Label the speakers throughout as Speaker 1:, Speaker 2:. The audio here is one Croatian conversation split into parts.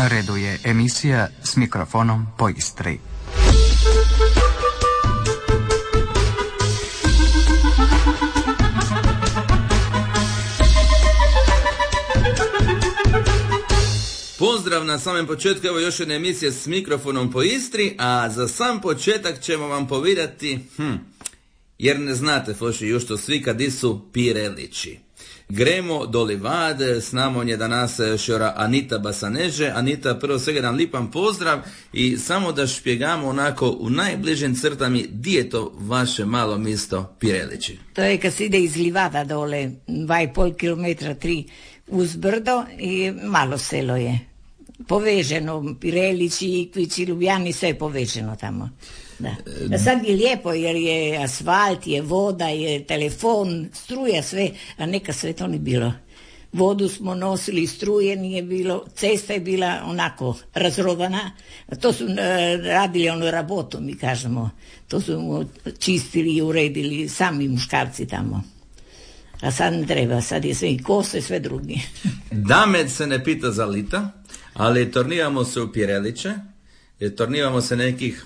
Speaker 1: Na redu je emisija S mikrofonom po Istri.
Speaker 2: Pozdrav na samom početku, evo još jedna emisija S mikrofonom po Istri, a za sam početak ćemo vam povedati, jer ne znate, Foši, još to svi kad su Pirelići. Gremo do Livade, s namom je danas šora Anita Basaneže. Anita, prvo svega jedan lipan pozdrav i samo da špjegamo onako u najbližim crtami, di je to vaše malo mjesto Pirelići?
Speaker 3: To je kad se ide iz Livada dole, 2,5 km, 3 uz brdo i malo selo je. Poveženo, Pirelići, Ikvići, Ljubljani, sve je poveženo tamo. Da. A sad je lijepo jer je asfalt, je voda, je telefon, struja, sve, a neka sve to nije bilo. Vodu smo nosili, struje nije bilo, cesta je bila onako razrovana. To su radili ono rabotu, mi kažemo. To su čistili i uredili sami muškarci tamo. A sad ne treba, sad je sve i kose, sve drugi.
Speaker 2: Damed se ne pita za lita, ali tornivamo se u Pireliće, tornivamo se nekih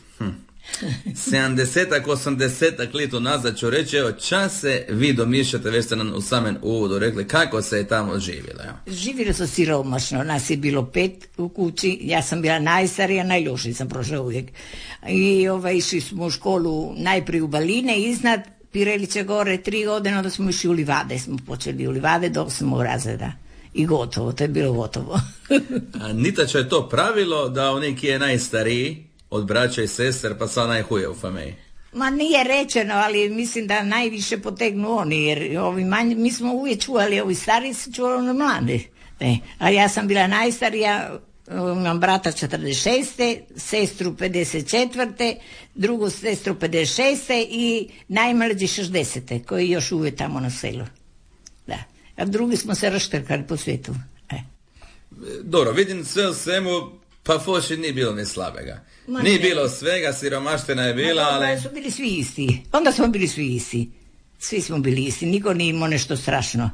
Speaker 2: 70-80 litu nazad, ću reći, evo, čas se vi domišljate, već ste nam u samem uvodu rekli, kako se je tamo živjelo?
Speaker 3: Živjelo se siromašno, nas je bilo 5 u kući, ja sam bila najstarija, najlošija sam prošla uvijek. I išli smo u školu najprije u Baline, iznad Pireliće gore 3 godine, onda smo išli u Livade, smo počeli u Livade do 8. razreda. I gotovo, to je bilo gotovo.
Speaker 2: Nitača je to pravilo da oniki je najstariji od braća i sester, pa sad najhuje u familiji?
Speaker 3: Ma nije rečeno, ali mislim da najviše potegnu oni, jer mi smo uvijek čuvali, ovi stariji su čuvali mlade. A ja sam bila najstarija, imam brata 46. sestru 54. drugu sestru 56. i najmlađi 60. koji još uvijek tamo na selu. Da. A drugi smo se raštrkali po svijetu.
Speaker 2: Dobro, vidim sve u svemu, pa Foši nije bilo ni slabega. Nije bilo svega, siromaština je bila, ali...
Speaker 3: Onda su bili svi isti. Onda smo bili svi isti. Svi smo bili isti, niko nije imao nešto strašno.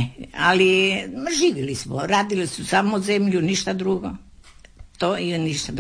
Speaker 3: Ali živjeli smo, radili su samo zemlju, ništa drugo. To i ništa drugo.